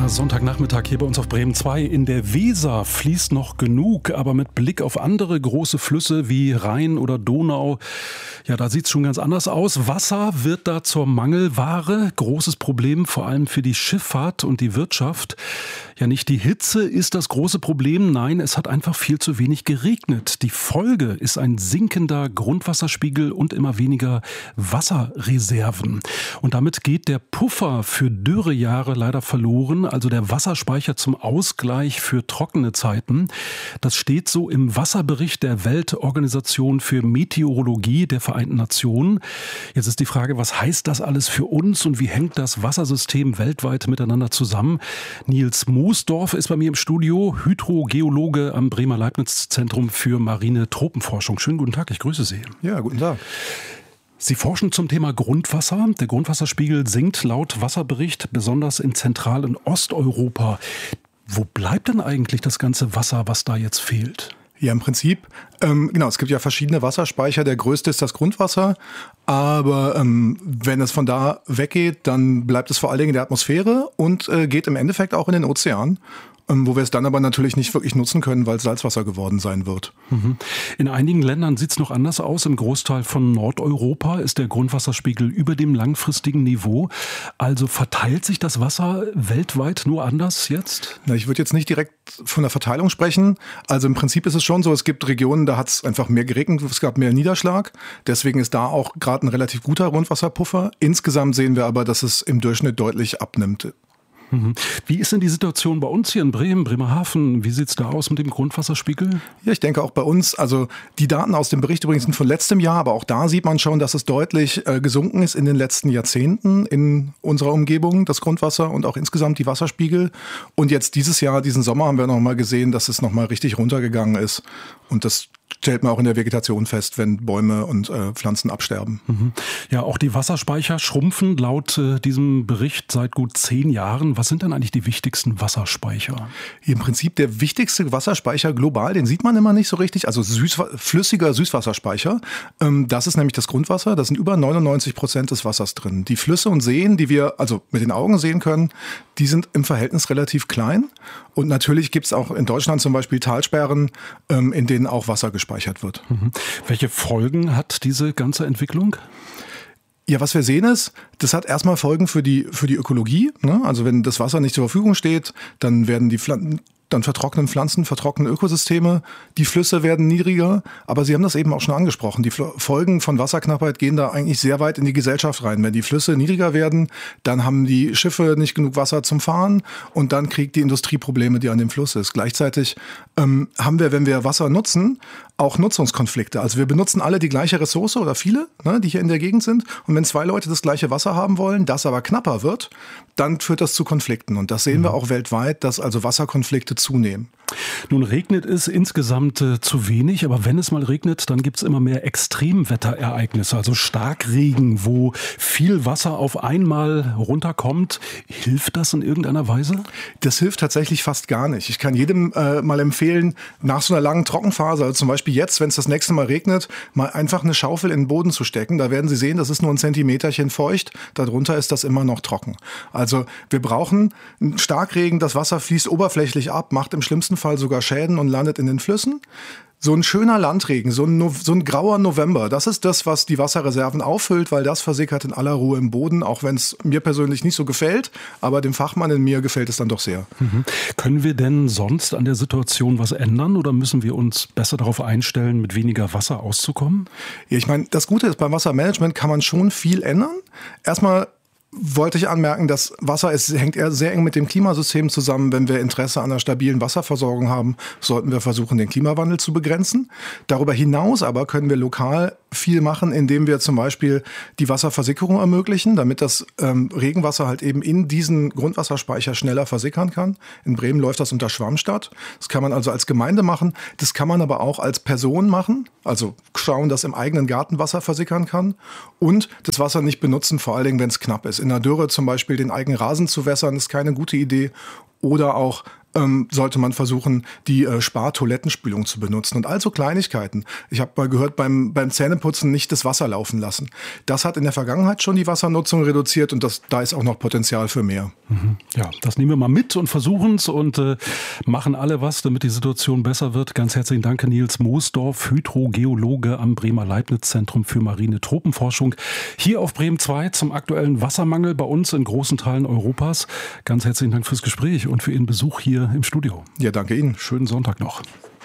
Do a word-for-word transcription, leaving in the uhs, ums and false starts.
Ja, Sonntagnachmittag hier bei uns auf Bremen zwei. In der Weser fließt noch genug, aber mit Blick auf andere große Flüsse wie Rhein oder Donau, ja, da sieht's schon ganz anders aus. Wasser wird da zur Mangelware. Großes Problem, vor allem für die Schifffahrt und die Wirtschaft. Ja, nicht die Hitze ist das große Problem, nein, es hat einfach viel zu wenig geregnet. Die Folge ist ein sinkender Grundwasserspiegel und immer weniger Wasserreserven. Und damit geht der Puffer für Dürrejahre leider verloren, also der Wasserspeicher zum Ausgleich für trockene Zeiten. Das steht so im Wasserbericht der Weltorganisation für Meteorologie der Vereinten Nationen. Jetzt ist die Frage, was heißt das alles für uns und wie hängt das Wassersystem weltweit miteinander zusammen? Nils Moosdorf ist bei mir im Studio, Hydrogeologe am Bremer Leibniz-Zentrum für marine Tropenforschung. Schönen guten Tag, ich grüße Sie. Ja, guten Tag. Sie forschen zum Thema Grundwasser. Der Grundwasserspiegel sinkt laut Wasserbericht besonders in Zentral- und Osteuropa. Wo bleibt denn eigentlich das ganze Wasser, was da jetzt fehlt? Ja, im Prinzip, ähm, genau, es gibt ja verschiedene Wasserspeicher. Der größte ist das Grundwasser. Aber ähm, wenn es von da weggeht, dann bleibt es vor allen Dingen in der Atmosphäre und äh, geht im Endeffekt auch in den Ozean. Wo wir es dann aber natürlich nicht wirklich nutzen können, weil es Salzwasser geworden sein wird. In einigen Ländern sieht es noch anders aus. Im Großteil von Nordeuropa ist der Grundwasserspiegel über dem langfristigen Niveau. Also verteilt sich das Wasser weltweit nur anders jetzt? Na, ich würde jetzt nicht direkt von der Verteilung sprechen. Also im Prinzip ist es schon so, es gibt Regionen, da hat es einfach mehr geregnet, es gab mehr Niederschlag. Deswegen ist da auch gerade ein relativ guter Grundwasserpuffer. Insgesamt sehen wir aber, dass es im Durchschnitt deutlich abnimmt. Wie ist denn die Situation bei uns hier in Bremen, Bremerhaven? Wie sieht es da aus mit dem Grundwasserspiegel? Ja, ich denke auch bei uns, also die Daten aus dem Bericht übrigens sind von letztem Jahr, aber auch da sieht man schon, dass es deutlich äh, gesunken ist in den letzten Jahrzehnten in unserer Umgebung, das Grundwasser und auch insgesamt die Wasserspiegel. Und jetzt dieses Jahr, diesen Sommer haben wir nochmal gesehen, dass es nochmal richtig runtergegangen ist. Und das stellt man auch in der Vegetation fest, wenn Bäume und äh, Pflanzen absterben. Ja, auch die Wasserspeicher schrumpfen laut äh, diesem Bericht seit gut zehn Jahren. Was sind denn eigentlich die wichtigsten Wasserspeicher? Im Prinzip der wichtigste Wasserspeicher global, den sieht man immer nicht so richtig, also süß, flüssiger Süßwasserspeicher. Ähm, das ist nämlich das Grundwasser, da sind über neunundneunzig Prozent des Wassers drin. Die Flüsse und Seen, die wir also mit den Augen sehen können, die sind im Verhältnis relativ klein. Und natürlich gibt es auch in Deutschland zum Beispiel Talsperren, ähm, in denen auch Wasser gespeichert wird. Mhm. Welche Folgen hat diese ganze Entwicklung? Ja, was wir sehen ist, das hat erstmal Folgen für die, für die Ökologie. Ne? Also wenn das Wasser nicht zur Verfügung steht, dann werden die Pflanzen, dann vertrocknen Pflanzen, vertrocknen Ökosysteme, die Flüsse werden niedriger, aber Sie haben das eben auch schon angesprochen. Die Folgen von Wasserknappheit gehen da eigentlich sehr weit in die Gesellschaft rein. Wenn die Flüsse niedriger werden, dann haben die Schiffe nicht genug Wasser zum Fahren und dann kriegt die Industrie Probleme, die an dem Fluss ist. Gleichzeitig ähm, haben wir, wenn wir Wasser nutzen, auch Nutzungskonflikte. Also wir benutzen alle die gleiche Ressource oder viele, ne, die hier in der Gegend sind. Und wenn zwei Leute das gleiche Wasser haben wollen, das aber knapper wird, dann führt das zu Konflikten. Und das sehen wir auch weltweit, dass also Wasserkonflikte zunehmen. Nun regnet es insgesamt äh, zu wenig, aber wenn es mal regnet, dann gibt es immer mehr Extremwetterereignisse, also Starkregen, wo viel Wasser auf einmal runterkommt. Hilft das in irgendeiner Weise? Das hilft tatsächlich fast gar nicht. Ich kann jedem äh, mal empfehlen, nach so einer langen Trockenphase, also zum Beispiel jetzt, wenn es das nächste Mal regnet, mal einfach eine Schaufel in den Boden zu stecken. Da werden Sie sehen, das ist nur ein Zentimeterchen feucht, darunter ist das immer noch trocken. Also wir brauchen einen Starkregen, das Wasser fließt oberflächlich ab, macht im schlimmsten Fall sogar Schäden und landet in den Flüssen. So ein schöner Landregen, so ein, no- so ein grauer November, das ist das, was die Wasserreserven auffüllt, weil das versickert in aller Ruhe im Boden, auch wenn es mir persönlich nicht so gefällt, aber dem Fachmann in mir gefällt es dann doch sehr. Mhm. Können wir denn sonst an der Situation was ändern oder müssen wir uns besser darauf einstellen, mit weniger Wasser auszukommen? Ja, ich meine, das Gute ist, beim Wassermanagement kann man schon viel ändern. Erstmal wollte ich anmerken, dass Wasser ist, hängt eher sehr eng mit dem Klimasystem zusammen. Wenn wir Interesse an einer stabilen Wasserversorgung haben, sollten wir versuchen, den Klimawandel zu begrenzen. Darüber hinaus aber können wir lokal viel machen, indem wir zum Beispiel die Wasserversickerung ermöglichen, damit das ähm, Regenwasser halt eben in diesen Grundwasserspeicher schneller versickern kann. In Bremen läuft das unter Schwammstadt. Das kann man also als Gemeinde machen. Das kann man aber auch als Person machen. Also schauen, dass im eigenen Garten Wasser versickern kann. Und das Wasser nicht benutzen, vor allen Dingen, wenn es knapp ist. In der Dürre zum Beispiel den eigenen Rasen zu wässern, ist keine gute Idee. Oder auch ähm, sollte man versuchen, die äh, Spar-Toilettenspülung zu benutzen. Und also Kleinigkeiten. Ich habe mal gehört, beim, beim Zähneputzen nicht das Wasser laufen lassen. Das hat in der Vergangenheit schon die Wassernutzung reduziert und das, da ist auch noch Potenzial für mehr. Ja, das nehmen wir mal mit und versuchen es und äh, machen alle was, damit die Situation besser wird. Ganz herzlichen Dank, Nils Moosdorf, Hydrogeologe am Bremer Leibniz-Zentrum für marine Tropenforschung. Hier auf Bremen zwei zum aktuellen Wassermangel bei uns in großen Teilen Europas. Ganz herzlichen Dank fürs Gespräch und für Ihren Besuch hier im Studio. Ja, danke Ihnen. Schönen Sonntag noch.